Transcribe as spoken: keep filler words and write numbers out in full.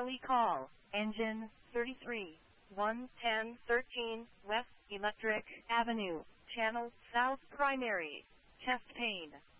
Charlie call, engine, thirty-three, one ten thirteen, West Electric Avenue, channel, South Primary, chest pain.